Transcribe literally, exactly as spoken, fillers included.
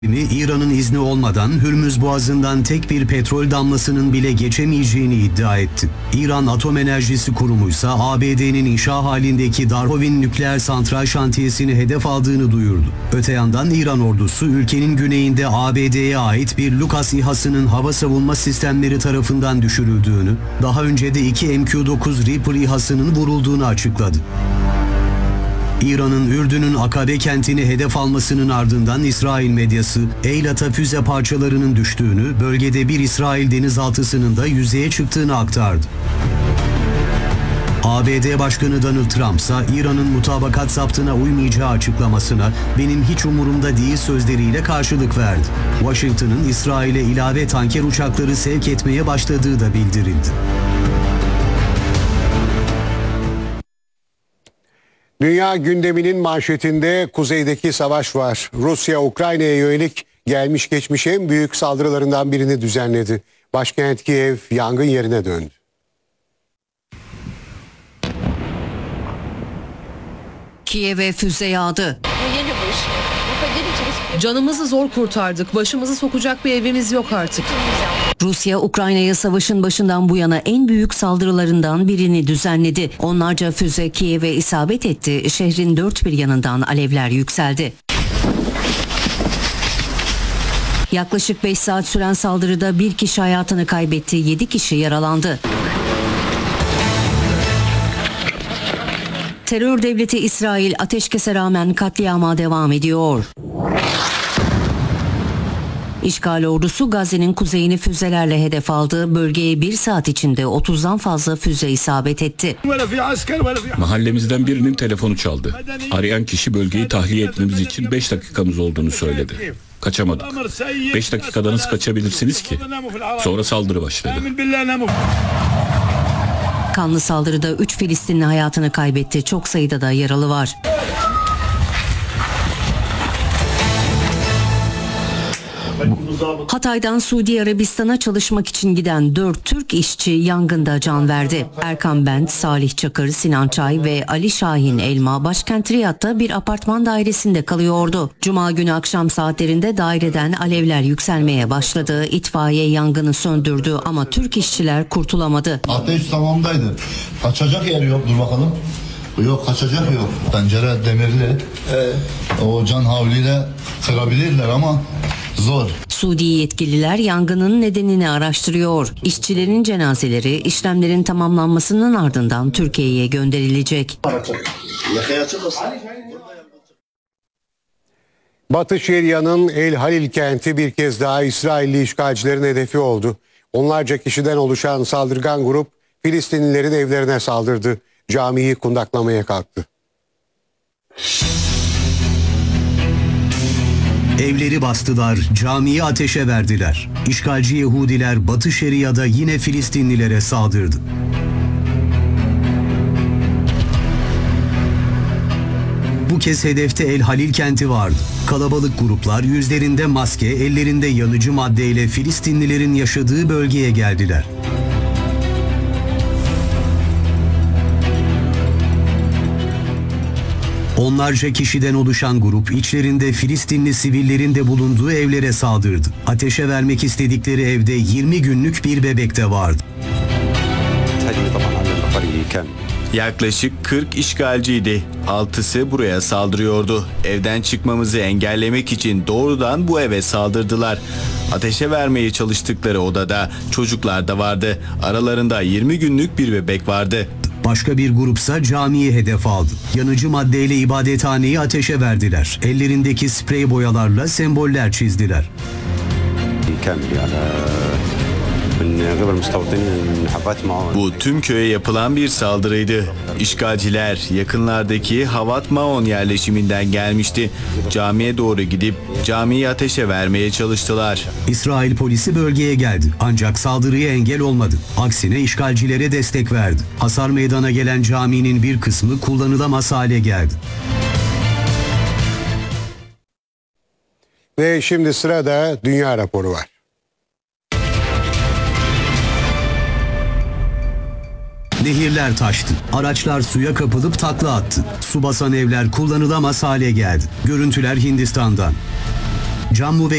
İran'ın izni olmadan Hürmüz Boğazı'ndan tek bir petrol damlasının bile geçemeyeceğini iddia etti. İran Atom Enerjisi Kurumu ise A B D'nin inşa halindeki Darhovin nükleer santral şantiyesini hedef aldığını duyurdu. Öte yandan İran ordusu ülkenin güneyinde A B D'ye ait bir Lucas İHA'sının hava savunma sistemleri tarafından düşürüldüğünü, daha önce de iki M Q dokuz Reaper İHA'sının vurulduğunu açıkladı. İran'ın Ürdün'ün Akabe kentini hedef almasının ardından İsrail medyası Eylat'a füze parçalarının düştüğünü, bölgede bir İsrail denizaltısının da yüzeye çıktığını aktardı. A B D Başkanı Donald Trump ise İran'ın mutabakat zaptına uymayacağı açıklamasına "benim hiç umurumda değil" sözleriyle karşılık verdi. Washington'ın İsrail'e ilave tanker uçakları sevk etmeye başladığı da bildirildi. Dünya gündeminin manşetinde kuzeydeki savaş var. Rusya, Ukrayna'ya yönelik gelmiş geçmiş en büyük saldırılarından birini düzenledi. Başkent Kiev yangın yerine döndü. Kiev'e füze yağdı. Canımızı zor kurtardık. Başımızı sokacak bir evimiz yok artık. Rusya, Ukrayna'ya savaşın başından bu yana en büyük saldırılarından birini düzenledi. Onlarca füze Kiev'e isabet etti. Şehrin dört bir yanından alevler yükseldi. Yaklaşık beş saat süren saldırıda bir kişi hayatını kaybetti, yedi kişi yaralandı. Terör devleti İsrail ateşkese rağmen katliama devam ediyor. İşgal ordusu Gazze'nin kuzeyini füzelerle hedef aldı. Bölgeye bir saat içinde otuzdan fazla füze isabet etti. Mahallemizden birinin telefonu çaldı. Arayan kişi bölgeyi tahliye etmemiz için beş dakikamız olduğunu söyledi. Kaçamadık. beş dakikada nasıl kaçabilirsiniz ki? Sonra saldırı başladı. Kanlı saldırıda üç Filistinli hayatını kaybetti. Çok sayıda da yaralı var. Hatay'dan Suudi Arabistan'a çalışmak için giden dört Türk işçi yangında can verdi. Erkan Bent, Salih Çakır, Sinan Çay ve Ali Şahin Elma başkent Riyad'da bir apartman dairesinde kalıyordu. Cuma günü akşam saatlerinde daireden alevler yükselmeye başladı. İtfaiye yangını söndürdü ama Türk işçiler kurtulamadı. Ateş tamamdaydı. Kaçacak yer yok. Dur bakalım. Yok, kaçacak yok. Pencere demirli. Evet. O can havliyle kırabilirler ama zor. Suudi yetkililer yangının nedenini araştırıyor. İşçilerin cenazeleri işlemlerin tamamlanmasının ardından Türkiye'ye gönderilecek. Batı Şeria'nın El Halil kenti bir kez daha İsrailli işgalcilerin hedefi oldu. Onlarca kişiden oluşan saldırgan grup Filistinlilerin evlerine saldırdı. Camiyi kundaklamaya kalktı. Evleri bastılar, camiyi ateşe verdiler. İşgalci Yahudiler Batı Şeria'da yine Filistinlilere saldırdı. Bu kez hedefte El Halil kenti vardı. Kalabalık gruplar yüzlerinde maske, ellerinde yanıcı maddeyle Filistinlilerin yaşadığı bölgeye geldiler. Onlarca kişiden oluşan grup içlerinde Filistinli sivillerin de bulunduğu evlere saldırdı. Ateşe vermek istedikleri evde yirmi günlük bir bebek de vardı. Yaklaşık kırk işgalciydi. Altısı buraya saldırıyordu. Evden çıkmamızı engellemek için doğrudan bu eve saldırdılar. Ateşe vermeye çalıştıkları odada çocuklar da vardı. Aralarında yirmi günlük bir bebek vardı. Başka bir grupsa camiyi hedef aldı. Yanıcı maddeyle ibadethaneyi ateşe verdiler. Ellerindeki sprey boyalarla semboller çizdiler. Bu tüm köye yapılan bir saldırıydı. İşgalciler yakınlardaki Havat Maon yerleşiminden gelmişti. Camiye doğru gidip camiyi ateşe vermeye çalıştılar. İsrail polisi bölgeye geldi. Ancak saldırıya engel olmadı. Aksine işgalcilere destek verdi. Hasar meydana gelen caminin bir kısmı kullanılamaz hale geldi. Ve şimdi sırada dünya raporu var. Nehirler taştı. Araçlar suya kapılıp takla attı. Su basan evler kullanılamaz hale geldi. Görüntüler Hindistan'dan. Cammu ve